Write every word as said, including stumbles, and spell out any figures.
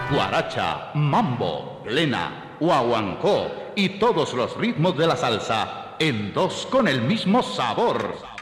guaracha, mambo, plena, guaguancó y todos los ritmos de la salsa en dos con el mismo sabor.